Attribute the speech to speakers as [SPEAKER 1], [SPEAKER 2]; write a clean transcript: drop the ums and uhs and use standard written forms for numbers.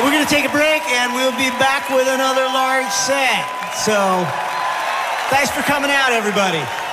[SPEAKER 1] We're going to take a break, and we'll be back with another large set. So, thanks for coming out, everybody.